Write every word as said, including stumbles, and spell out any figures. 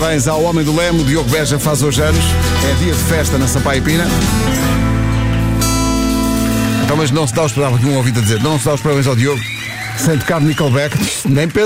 parabéns ao Homem do Leme. O Diogo Beja faz hoje anos. É dia de festa na Sampaio Pina. Então, mas não se dá os parabéns, um ouvido a dizer, não se dá os parabéns ao Diogo sem tocar de Nickelback, nem Pedro.